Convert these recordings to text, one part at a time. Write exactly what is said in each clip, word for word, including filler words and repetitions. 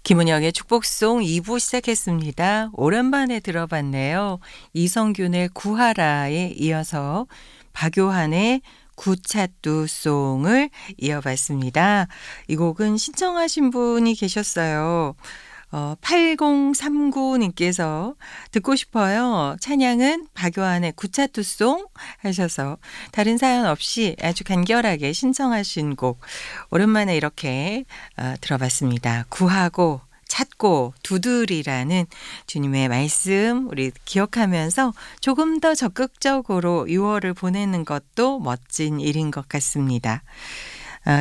김은영의 축복송 이 부 시작했습니다. 오랜만에 들어봤네요. 이성균의 구하라에 이어서 박요한의 구차뚜송을 이어봤습니다. 이 곡은 신청하신 분이 계셨어요. 어, 팔공삼구 님께서 듣고 싶어요. 찬양은 박요한의 구차투송 하셔서 다른 사연 없이 아주 간결하게 신청하신 곡 오랜만에 이렇게 어, 들어봤습니다. 구하고 찾고 두드리라는 주님의 말씀 우리 기억하면서 조금 더 적극적으로 유월을 보내는 것도 멋진 일인 것 같습니다. 아,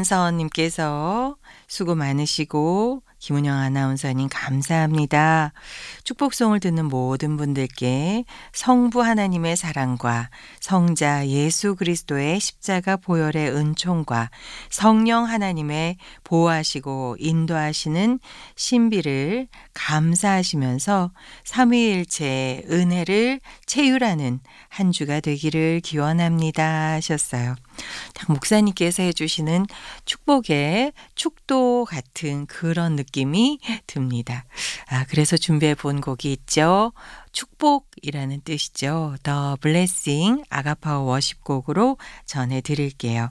경원서님께서 수고 많으시고 김은영 아나운서님 감사합니다. 축복송을 듣는 모든 분들께 성부 하나님의 사랑과 성자 예수 그리스도의 십자가 보혈의 은총과 성령 하나님의 보호하시고 인도하시는 신비를 감사하시면서 삼위일체의 은혜를 체휼하는 한 주가 되기를 기원합니다 하셨어요. 목사님께서 해주시는 축복의 축도 같은 그런 느낌이 듭니다. 아, 그래서 준비해 본 곡이 있죠. 축복이라는 뜻이죠. The Blessing 아가파워 워십곡으로 전해드릴게요.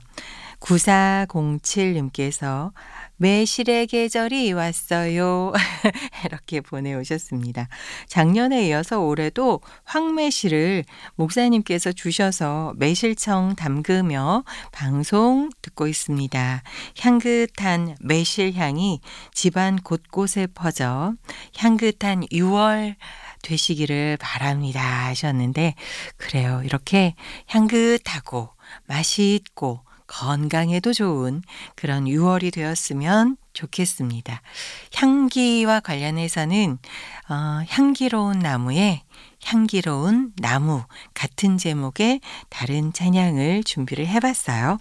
구사공칠 님께서 매실의 계절이 왔어요. 이렇게 보내오셨습니다. 작년에 이어서 올해도 황매실을 목사님께서 주셔서 매실청 담그며 방송 듣고 있습니다. 향긋한 매실향이 집안 곳곳에 퍼져 향긋한 유월 되시기를 바랍니다 하셨는데 그래요. 이렇게 향긋하고 맛있고 건강에도 좋은 그런 유월이 되었으면 좋겠습니다. 향기와 관련해서는 어, 향기로운 나무에 향기로운 나무 같은 제목의 다른 찬양을 준비를 해봤어요.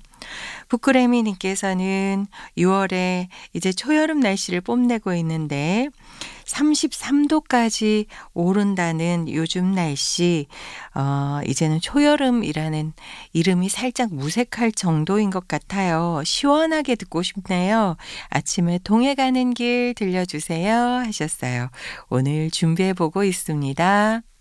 부끄레미님께서는 유월에 이제 초여름 날씨를 뽐내고 있는데 삼십삼 도까지 오른다는 요즘 날씨 어, 이제는 초여름이라는 이름이 살짝 무색할 정도인 것 같아요. 시원하게 듣고 싶네요. 아침에 동해 가는 길 들려주세요 하셨어요. 오늘 준비해보고 있습니다.